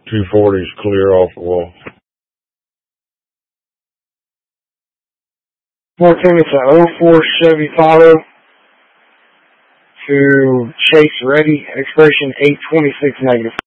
240 is clear off the wall. 14, it's a 04 Chevy Tahoe to Chase Ready, expiration 8/26 negative.